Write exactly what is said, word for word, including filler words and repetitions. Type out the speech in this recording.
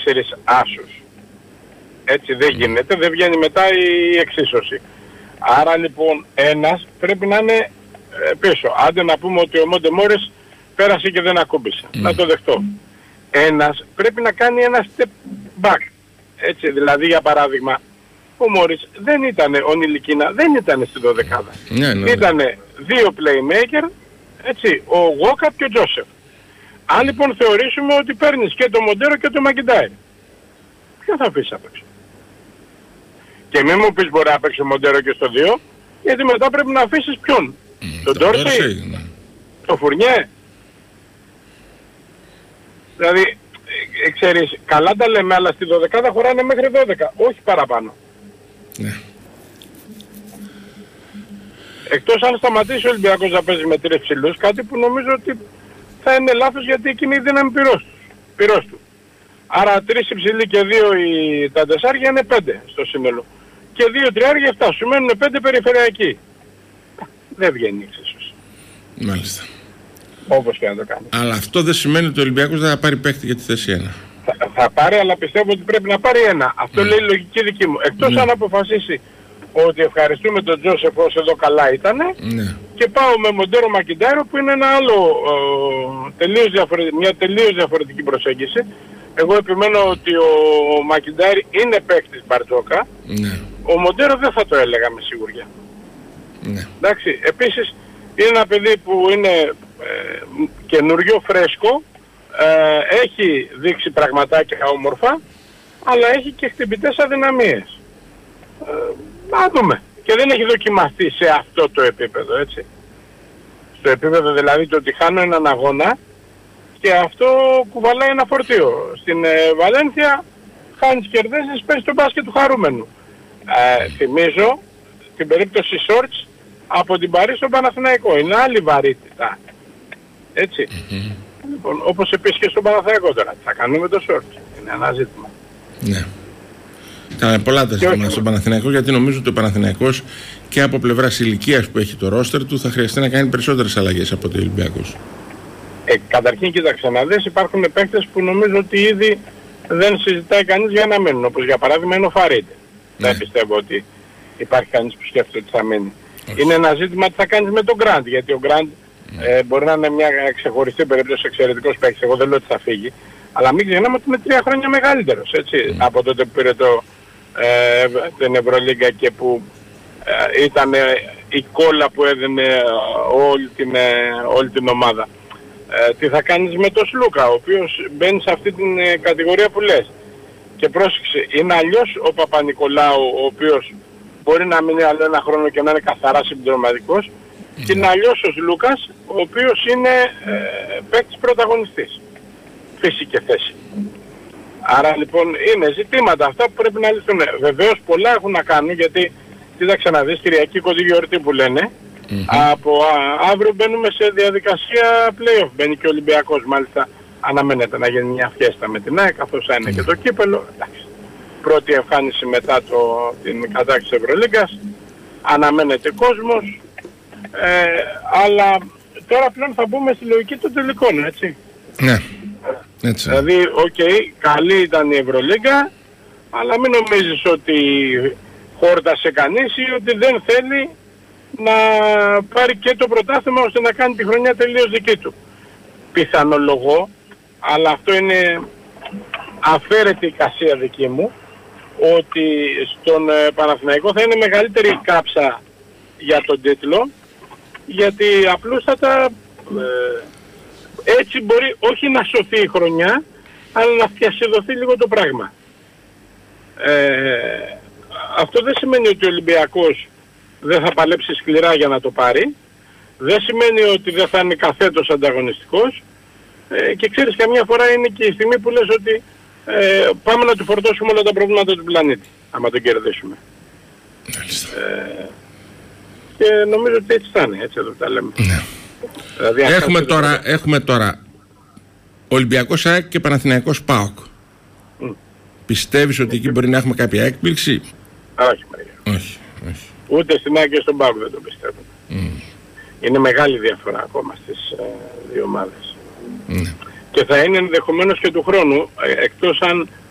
τέσσερις άσους. Έτσι δεν γίνεται, δεν βγαίνει μετά η εξίσωση. Άρα λοιπόν ένας πρέπει να είναι πίσω. Άντε να πούμε ότι ο Μόντε Μόρις πέρασε και δεν ακούμπησε. Mm. Να το δεχτώ. Ένας πρέπει να κάνει ένα step back. Έτσι, δηλαδή για παράδειγμα, ο Μόρις δεν ήταν, ο Νιλικίνα δεν ήταν στη δωδεκάδα. Ναι, ναι, ναι. Ήτανε δύο playmaker, έτσι, ο Γόκαπ και ο Τζόσεφ. Αν λοιπόν θεωρήσουμε ότι παίρνεις και το Μοντέρο και το Μακιντάιρ, ποιο θα αφήσεις απ' έξω? Και μην μου πεις μπορεί να παίξει ο Μοντέρο και στο δύο, γιατί μετά πρέπει να αφήσεις ποιον? Mm, τον Ντόρσεϊ, ναι. Το Φουρνιέ. Δηλαδή, ε, ξέρεις, καλά τα λέμε, αλλά στη δωδεκάδα χωράνε μέχρι δώδεκα, όχι παραπάνω. Ναι. Εκτός αν σταματήσει ο Ολυμπιακός να παίζει με τρεις ψηλούς, κάτι που νομίζω ότι θα είναι λάθος γιατί εκείνη η δύναμη πυρός, πυρός του. Άρα τρεις υψηλοί και δύο οι, τα τεσσάρια είναι πέντε στο σύνολο. Και δύο τριάρια εφτά, σου μένουν πέντε περιφερειακοί. Δεν βγαίνει η εξίσωση. Μάλιστα. Όπως και να το κάνει. Αλλά αυτό δεν σημαίνει ότι ο Ολυμπιακός δεν θα πάρει παίκτη για τη θέση ένα. Θα, θα πάρει, αλλά πιστεύω ότι πρέπει να πάρει ένα. Αυτό mm. λέει η λογική δική μου. Εκτός mm. αν αποφασίσει ότι ευχαριστούμε τον Τζόσεφ όσο εδώ καλά ήτανε mm. και πάω με Μοντέρο Μακιντάιρο που είναι ένα άλλο, ο, τελείως διαφορετική, μια τελείως διαφορετική προσέγγιση. Εγώ επιμένω ότι ο Μακιντάιρ είναι παίκτης Μπαρτζόκα. Mm. Ο Μοντέρο δεν θα το έλεγα με σιγουριά. Mm. Εντάξει, επίσης είναι ένα παιδί που είναι ε, καινούριο, φρέσκο, ε, έχει δείξει πραγματάκια όμορφα, αλλά έχει και χτυπητές αδυναμίες. Ε, να δούμε. Και δεν έχει δοκιμαστεί σε αυτό το επίπεδο, έτσι. Στο επίπεδο δηλαδή το ότι χάνω έναν αγώνα και αυτό κουβαλάει ένα φορτίο. Στην ε, Βαλένθια χάνεις κερδέσεις, παίρνεις το μπάσκετ του χαρούμενου. Ε, θυμίζω την περίπτωση Σόρτς από την Παρί στον Παναθηναϊκό. Είναι άλλη βαρύτητα. Έτσι. Mm-hmm. Λοιπόν, όπως επίσης και στον Παναθηναϊκό τώρα. Τι θα κάνουμε το Σόρτς. Είναι ένα ζήτημα. Ναι. Κάνε πολλά τα ζητήματα στον Παναθηναϊκό, γιατί νομίζω ότι ο Παναθηναϊκός και από πλευράς ηλικίας που έχει το ρόστερ του θα χρειαστεί να κάνει περισσότερες αλλαγές από το Ολυμπιακός. Ε, καταρχήν κοίταξε να δεις, υπάρχουν παίκτες που νομίζω ότι ήδη δεν συζητάει κανείς για να μείνουν. Όπως για παράδειγμα είναι ο Φαρίντε. Ναι. Δεν πιστεύω ότι υπάρχει κανείς που σκέφτεται ότι θα μείνει. Όχι. Είναι ένα ζήτημα τι θα κάνεις με τον Γκραντ, γιατί ο Γκραντ ναι. ε, μπορεί να είναι μια ξεχωριστή περίπτωση, εξαιρετικός παίκτης. Εγώ δεν λέω ότι θα φύγει. Αλλά μην ξεχνάμε ότι είναι τρία χρόνια μεγαλύτερος, έτσι, mm. από τότε που πήρε το, ε, την Ευρωλίγκα και που ε, ήταν ε, η κόλλα που έδινε όλη την, ε, όλη την ομάδα. Ε, τι θα κάνεις με τον Σλούκα, ο οποίος μπαίνει σε αυτή την ε, κατηγορία που λες. Και πρόσεξε, είναι αλλιώς ο Παπα-Νικολάου, ο οποίος μπορεί να μείνει άλλο ένα χρόνο και να είναι καθαρά συμπληρωματικός, mm. και είναι αλλιώς ο Σλούκας, ο οποίος είναι ε, παίκτης πρωταγωνιστής. Φύση και θέση. Άρα λοιπόν είναι ζητήματα αυτά που πρέπει να λυθούν. Βεβαίως πολλά έχουν να κάνουν, γιατί κοίταξε να δεις, Κυριακή κωδί γιορτή που λένε, mm-hmm. από α, αύριο μπαίνουμε σε διαδικασία play-off. Μπαίνει και ο Ολυμπιακός, μάλιστα αναμένεται να γίνει μια φιέστα με την ΑΕΚ, καθώς θα είναι mm-hmm. και το κύπελο. Εντάξει. Πρώτη εμφάνιση μετά το, την κατάκτηση Ευρωλίγκας, αναμένεται κόσμος, ε, αλλά τώρα πλέον θα μπούμε στη λογική των τελικών, έτσι. Ναι. Έτσι. Δηλαδή, οκ, okay, καλή ήταν η Ευρωλίγκα, αλλά μην νομίζεις ότι χόρτασε κανείς ή ότι δεν θέλει να πάρει και το πρωτάθλημα ώστε να κάνει τη χρονιά τελείως δική του. Πιθανολογώ, αλλά αυτό είναι αφαίρετη εικασία δική μου, ότι στον ε, Παναθηναϊκό θα είναι μεγαλύτερη η κάψα για τον τίτλο, γιατί απλούστατα ε, έτσι μπορεί όχι να σωθεί η χρονιά, αλλά να φτιασιδωθεί λίγο το πράγμα. Ε, αυτό δεν σημαίνει ότι ο Ολυμπιακός δεν θα παλέψει σκληρά για να το πάρει. Δεν σημαίνει ότι δεν θα είναι καθέτος ανταγωνιστικός. Ε, και ξέρεις, καμιά φορά είναι και η στιγμή που λες ότι ε, πάμε να του φορτώσουμε όλα τα προβλήματα του πλανήτη, άμα τον κερδίσουμε. Ε, και νομίζω ότι έτσι θα είναι, έτσι εδώ τα λέμε. Ναι. Δηλαδή, έχουμε, τώρα, το... έχουμε τώρα Ολυμπιακός ΑΕΚ και Παναθηναϊκός ΠΑΟΚ. Mm. Πιστεύεις ότι εκεί μπορεί να έχουμε κάποια έκπληξη? Όχι, Μαρία. Όχι, όχι. Ούτε στην ΑΕΚ και στον ΠΑΟΚ δεν το πιστεύω. Mm. Είναι μεγάλη διαφορά ακόμα στις ε, δύο ομάδες. Mm. Και θα είναι ενδεχομένως και του χρόνου, ε, εκτός αν